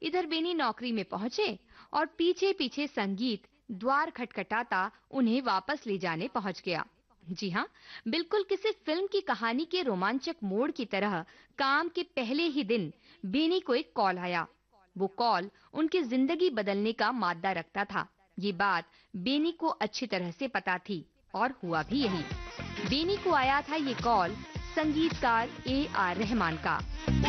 इधर बेनी नौकरी में पहुंचे और पीछे पीछे संगीत द्वार खटखटाता उन्हें वापस ले जाने पहुंच गया। जी हाँ, बिल्कुल किसी फिल्म की कहानी के रोमांचक मोड़ की तरह काम के पहले ही दिन बेनी को एक कॉल आया। वो कॉल उनकी जिंदगी बदलने का मादा रखता था। ये बात बेनी को अच्छी तरह से पता थी और हुआ भी यही। बेनी को आया था ये कॉल संगीतकार A.R. रहमान का।